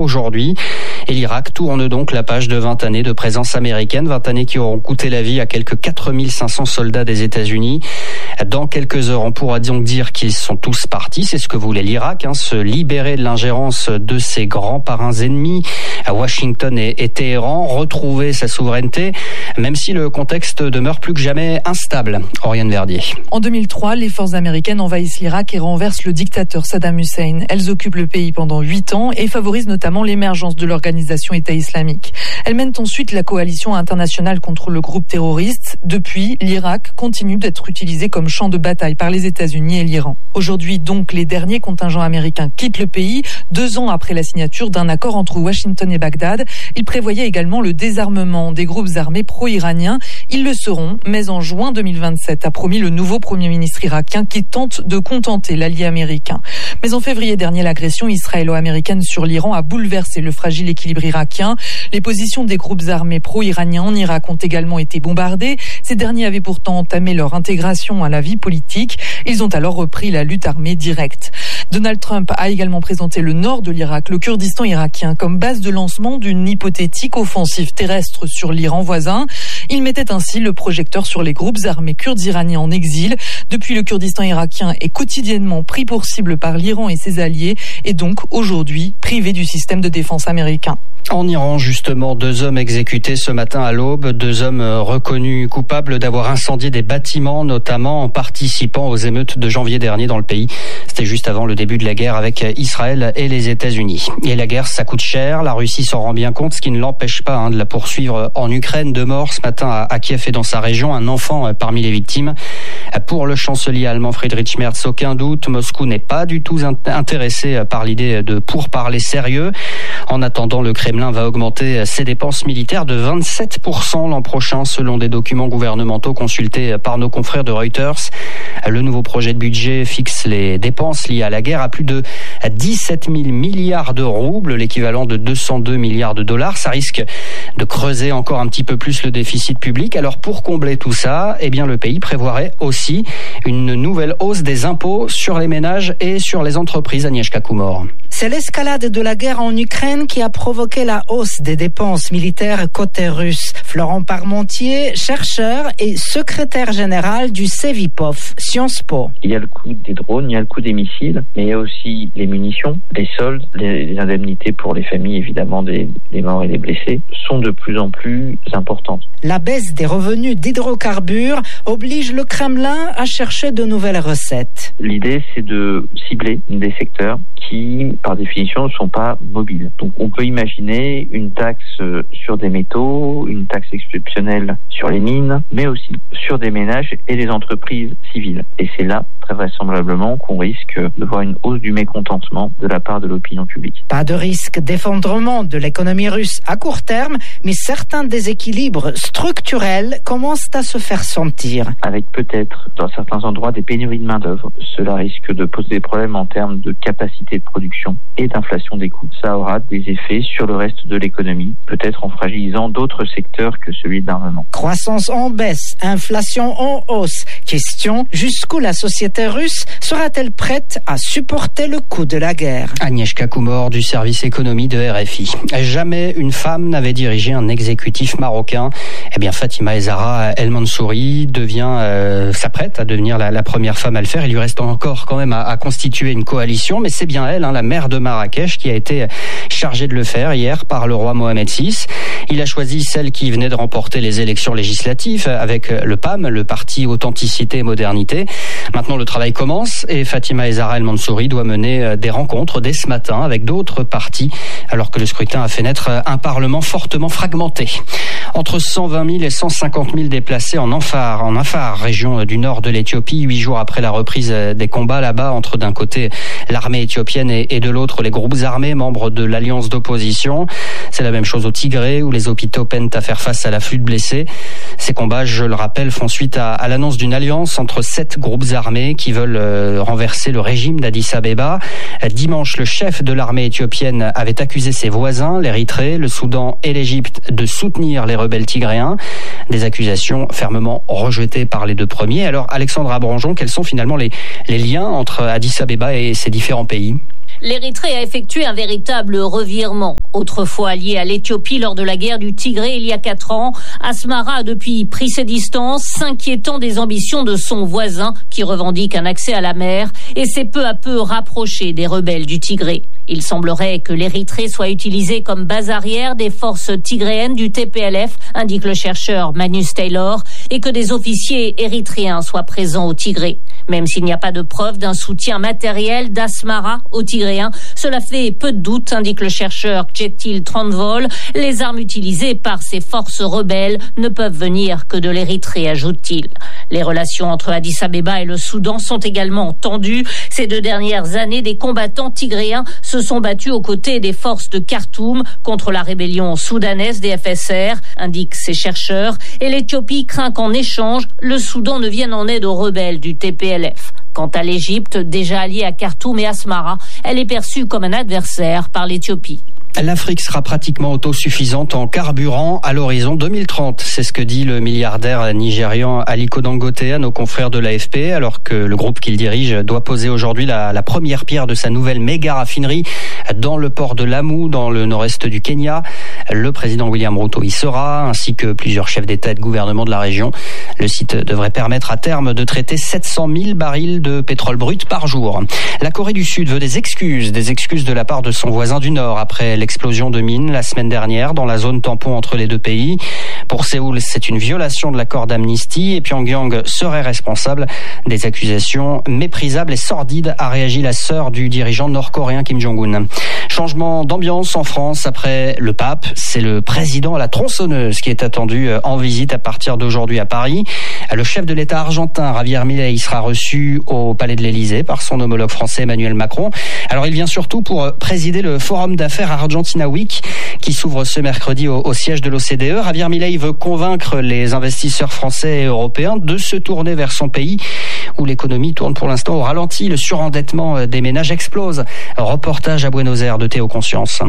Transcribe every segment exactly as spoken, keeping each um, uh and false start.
aujourd'hui. Et l'Irak tourne donc la page de vingt années de présence américaine, vingt années qui auront coûté la vie à quelques quatre mille cinq cents soldats des États-Unis. Dans quelques heures, on pourra donc dire qu'ils sont tous partis. C'est ce que voulait l'Irak, hein, se libérer de l'ingérence de ses grands parrains ennemis, à Washington et, et Téhéran, retrouver sa souveraineté, même si le contexte demeure plus que jamais instable. Oriane Verdier. En deux mille trois, les forces américaines envahissent l'Irak et renversent le dictateur Saddam Hussein. Elles occupent le pays pendant huit ans et favorisent notamment l'émergence de l'organisation État islamique. Elles mènent ensuite la coalition internationale contre le groupe terroriste. Depuis, l'Irak continue d'être utilisé comme champ de bataille par les États-Unis et l'Iran. Aujourd'hui, donc, les derniers contingents américains quittent le pays, deux ans après la signature d'un accord entre Washington et Bagdad. Il prévoyait également le désarmement des groupes armés pro-iraniens. Ils le seront, mais en juin deux mille vingt-sept, a promis le nouveau Premier ministre irakien qui tente de contenter l'allié américain. Mais en février dernier, l'agression israélo-américaine sur l'Iran a bouleversé le fragile équilibre irakien. Les positions des groupes armés pro-iraniens en Irak ont également été bombardées. Ces derniers avaient pourtant entamé leur intégration à la vie politique. Ils ont alors repris la lutte armée directe. Donald Trump a également présenté le nord de l'Irak, le Kurdistan irakien, comme base de lancement d'une hypothétique offensive terrestre sur l'Iran voisin. Il mettait ainsi le projecteur sur les groupes armés kurdes iraniens en exil. Depuis, le Kurdistan irakien est quotidiennement pris pour cible par l'Iran et ses alliés et donc aujourd'hui privé du système de défense américain. En Iran, justement, deux hommes exécutés ce matin à l'aube, deux hommes reconnus coupables d'avoir incendié des bâtiments, notamment en participant aux émeutes de janvier dernier dans le pays. C'était juste avant le début de la guerre avec Israël et les États-Unis. Et la guerre, ça coûte cher, la Russie s'en rend bien compte, ce qui ne l'empêche pas hein, de la poursuivre en Ukraine. Deux morts ce matin à, à Kiev et dans sa région, un enfant parmi les victimes. Pour le chancelier allemand Friedrich Merz, aucun doute, Moscou n'est pas du tout intéressé par l'idée de pourparlers sérieux. En attendant, le Kremlin va augmenter ses dépenses militaires de vingt-sept pour cent l'an prochain, selon des documents gouvernementaux consultés par nos confrères de Reuters. Le nouveau projet de budget fixe les dépenses liées à la guerre à plus de dix-sept mille milliards de roubles, l'équivalent de deux cent deux milliards de dollars. Ça risque de creuser encore un petit peu plus le déficit public. Alors pour combler tout ça, eh bien le pays prévoirait aussi une nouvelle hausse des impôts sur les ménages et sur les entreprises. Agnieszka Kumor. C'est l'escalade de la guerre en Ukraine qui a provoqué la hausse des dépenses militaires côté russe. Florent Parmentier, chercheur et secrétaire général du CEVIPOF, Sciences Po. Il y a le coût des drones, il y a le coût des missiles, mais il y a aussi les munitions, les soldes, les, les indemnités pour les familles évidemment des, des morts et des blessés sont de plus en plus importantes. La baisse des revenus d'hydrocarbures oblige le Kremlin à chercher de nouvelles recettes. L'idée, c'est de cibler des secteurs qui, par définition, ne sont pas mobiles. Donc on peut imaginer une taxe sur des métaux, une taxe exceptionnelle sur les mines, mais aussi sur des ménages et des entreprises civiles. Et c'est là, très vraisemblablement, qu'on risque de voir une hausse du mécontentement de la part de l'opinion publique. Pas de risque d'effondrement de l'économie russe à court terme, mais certains déséquilibres structurels commencent à se faire sentir. Avec peut-être, dans certains endroits, des pénuries de main-d'œuvre. Cela risque de poser des problèmes en termes de capacité de production et d'inflation des coûts. Ça aura des effets sur le reste de l'économie, peut-être en fragilisant d'autres secteurs que celui de l'armement. Croissance en baisse, inflation en hausse. Question, jusqu'où la société russe sera-t-elle prête à supporter le coût de la guerre? Agnieszka Kumor du service économie de R F I. Jamais une femme n'avait dirigé un exécutif marocain. Eh bien, Fatima Ezara El Mansouri devient, euh, s'apprête à devenir la, la première femme à le faire. Il lui reste encore quand même à, à constituer une coalition, mais c'est bien elle, hein, la maire de Marrakech, qui a été chargée de le faire hier par le roi Mohamed six. Il a choisi celle qui venait de remporter les élections législatives avec le P A M, le parti Authenticité et Modernité. Maintenant, le travail commence et Fatima Ezara El Mansouri doit mener des rencontres dès ce matin avec d'autres partis, alors que le scrutin a fait naître un parlement fortement fragmenté. Entre cent vingt mille et cent cinquante mille déplacés en Afar, en Afar, région du nord de l'Éthiopie, huit jours après la reprise des combats là-bas entre d'un côté l'armée éthiopienne et, et de l'autre les groupes armés membres de l'alliance d'opposition. C'est la même chose au Tigré où les hôpitaux peinent à faire face à l'afflux de blessés. Ces combats, je le rappelle, font suite à, à l'annonce d'une alliance entre sept groupes armés qui veulent euh, renverser le régime d'Addis Abeba. Dimanche, le chef de l'armée éthiopienne avait accusé ses voisins, l'Érythrée, le Soudan et l'Égypte, de soutenir les rebelles tigréens. Des accusations fermement rejetées par les deux premiers. Alors, Alexandra Branjon, quels sont finalement les, les liens entre Addis Abeba et ces différents pays ? L'Érythrée a effectué un véritable revirement. Autrefois allié à l'Éthiopie lors de la guerre du Tigré il y a quatre ans, Asmara a depuis pris ses distances, s'inquiétant des ambitions de son voisin qui revendique un accès à la mer et s'est peu à peu rapproché des rebelles du Tigré. Il semblerait que l'Érythrée soit utilisée comme base arrière des forces tigréennes du T P L F, indique le chercheur Manus Taylor, et que des officiers érythréens soient présents au Tigré. Même s'il n'y a pas de preuve d'un soutien matériel d'Asmara aux Tigréens, cela fait peu de doute, indique le chercheur Kjetil Trondvoll. Les armes utilisées par ces forces rebelles ne peuvent venir que de l'Érythrée, ajoute-t-il. Les relations entre Addis Abeba et le Soudan sont également tendues. Ces deux dernières années, des combattants tigréens se sont battus aux côtés des forces de Khartoum contre la rébellion soudanaise des F S R, indiquent ces chercheurs. Et l'Éthiopie craint qu'en échange, le Soudan ne vienne en aide aux rebelles du T P L F. Quant à l'Égypte, déjà alliée à Khartoum et Asmara, elle est perçue comme un adversaire par l'Éthiopie. L'Afrique sera pratiquement autosuffisante en carburant à l'horizon deux mille trente. C'est ce que dit le milliardaire nigérian Aliko Dangote à nos confrères de l'A F P, alors que le groupe qu'il dirige doit poser aujourd'hui la, la première pierre de sa nouvelle méga raffinerie dans le port de Lamu, dans le nord-est du Kenya. Le président William Ruto y sera, ainsi que plusieurs chefs d'État et de gouvernement de la région. Le site devrait permettre à terme de traiter sept cent mille barils de pétrole brut par jour. La Corée du Sud veut des excuses, des excuses de la part de son voisin du Nord après l'explosion de mines la semaine dernière dans la zone tampon entre les deux pays. Pour Séoul, c'est une violation de l'accord d'amnistie et Pyongyang serait responsable des accusations méprisables et sordides, a réagi la sœur du dirigeant nord-coréen Kim Jong-un. Changement d'ambiance en France après le pape, c'est le président à la tronçonneuse qui est attendu en visite à partir d'aujourd'hui à Paris. Le chef de l'État argentin Javier Milei sera reçu au Palais de l'Élysée par son homologue français Emmanuel Macron. Alors il vient surtout pour présider le forum d'affaires Argentina Week qui s'ouvre ce mercredi au, au siège de l'O C D E. Javier Milei veut convaincre les investisseurs français et européens de se tourner vers son pays où l'économie tourne pour l'instant au ralenti. Le surendettement des ménages explose. Reportage à Buenos Aires de Théo Conscience.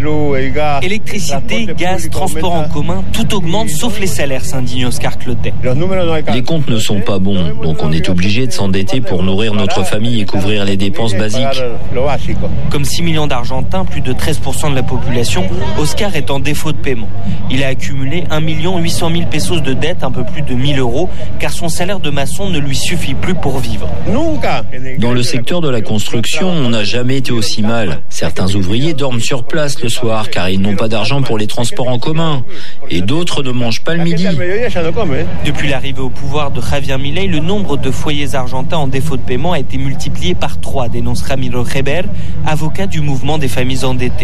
Électricité, gaz, transport en commun, tout augmente sauf les salaires, s'indigne Oscar Clotet. Les comptes ne sont pas bons, donc on est obligé de s'endetter pour nourrir notre famille et couvrir les dépenses basiques. Comme six millions d'Argentins, plus de treize pour cent de la population, Oscar est en défaut de paiement. Il a accumulé un million huit cent mille pesos de dette, un peu plus de mille euros, car son salaire de maçon ne lui suffit plus pour vivre. Dans le secteur de la construction, on n'a jamais été aussi mal. Certains ouvriers dorment sur place le soir car ils n'ont pas d'argent pour les transports en commun. Et d'autres ne mangent pas le midi. Depuis l'arrivée au pouvoir de Javier Milei, le nombre de foyers argentins en défaut de paiement a été multiplié par trois, dénonce Ramiro Heber, avocat du mouvement des familles endettées.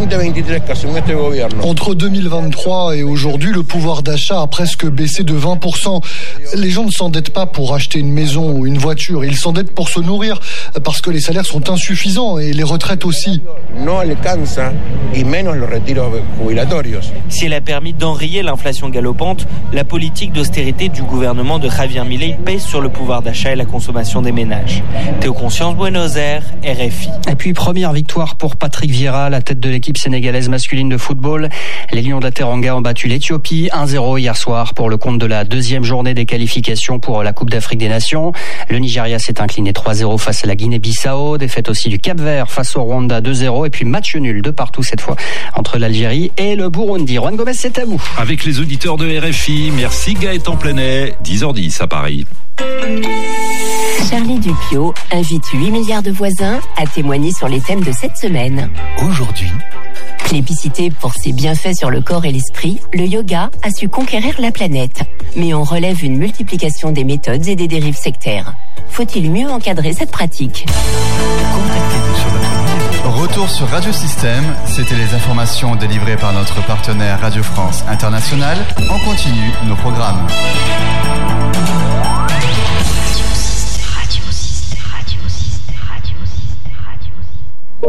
Entre deux mille vingt-trois et aujourd'hui, le pouvoir d'achat a presque baissé de vingt pour cent. Les gens ne s'endettent pas pour acheter une maison ou une voiture, ils s'endettent pour se nourrir parce que les salaires sont insuffisants et les retraites aussi. Si elle a permis d'enrayer l'inflation galopante, la politique d'austérité du gouvernement de Javier Milei pèse sur le pouvoir d'achat et la consommation des ménages. Théo Conscience, Buenos Aires, R F I. Et puis première victoire pour Patrick Vieira, la tête de l'équipe sénégalaise masculine de football. Les Lions de la Teranga ont battu l'Éthiopie un zéro hier soir pour le compte de la deuxième journée des qualifications pour la Coupe d'Afrique des Nations. Le Nigeria s'est incliné trois zéro face à la Guinée-Bissau, défaite aussi du Cap-Vert face au Rwanda deux zéro et puis match nul de partout cette fois entre l'Algérie et le Burundi. Juan Gomez, c'est à vous. Avec les auditeurs de R F I, merci Gaëtan Plenet, dix heures dix à Paris. Charlie Dupio invite huit milliards de voisins à témoigner sur les thèmes de cette semaine. Aujourd'hui, plébiscité pour ses bienfaits sur le corps et l'esprit, le yoga a su conquérir la planète. Mais on relève une multiplication des méthodes et des dérives sectaires. Faut-il mieux encadrer cette pratique ? contactez-nous sur notre numéro. Retour sur Radio Système, c'était les informations délivrées par notre partenaire Radio France Internationale. On continue nos programmes.